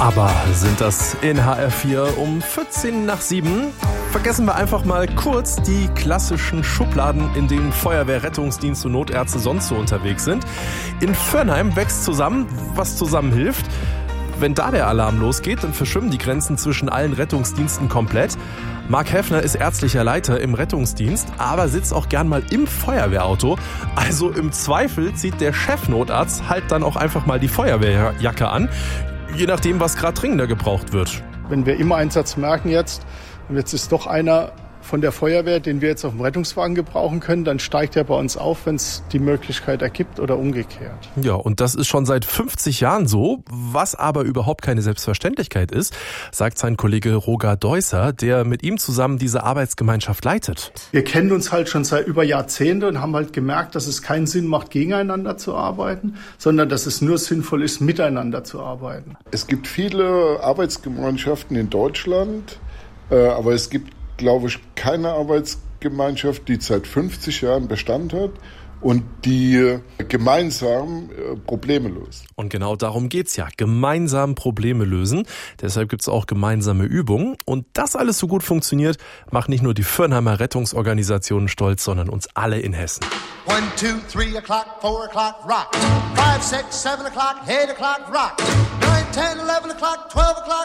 Aber sind das in HR4 um 14 nach 7? Vergessen wir einfach mal kurz die klassischen Schubladen, in denen Feuerwehr, Rettungsdienst und Notärzte sonst so unterwegs sind. In Vörnheim wächst zusammen, was zusammen hilft. Wenn da der Alarm losgeht, dann verschwimmen die Grenzen zwischen allen Rettungsdiensten komplett. Marc Heffner ist ärztlicher Leiter im Rettungsdienst, aber sitzt auch gern mal im Feuerwehrauto. Also im Zweifel zieht der Chefnotarzt halt dann auch einfach mal die Feuerwehrjacke an, je nachdem, was gerade dringender gebraucht wird. Wenn wir im Einsatz merken jetzt, und jetzt ist doch einer von der Feuerwehr, den wir jetzt auf dem Rettungswagen gebrauchen können, dann steigt er bei uns auf, wenn es die Möglichkeit ergibt oder umgekehrt. Ja, und das ist schon seit 50 Jahren so, was aber überhaupt keine Selbstverständlichkeit ist, sagt sein Kollege Roger Deusser, der mit ihm zusammen diese Arbeitsgemeinschaft leitet. Wir kennen uns halt schon seit über Jahrzehnte und haben halt gemerkt, dass es keinen Sinn macht, gegeneinander zu arbeiten, sondern dass es nur sinnvoll ist, miteinander zu arbeiten. Es gibt viele Arbeitsgemeinschaften in Deutschland, aber es gibt, glaube ich, keine Arbeitsgemeinschaft, die seit 50 Jahren Bestand hat und die gemeinsam Probleme löst. Und genau darum geht's ja, gemeinsam Probleme lösen. Deshalb gibt's auch gemeinsame Übungen. Und das alles so gut funktioniert, macht nicht nur die Vörnheimer Rettungsorganisationen stolz, sondern uns alle in Hessen. 1, 2, 3 o'clock, 4 o'clock, rock. 5, 6, 7 o'clock, 8 o'clock, rock. 9, 10, 11 o'clock, 12 o'clock.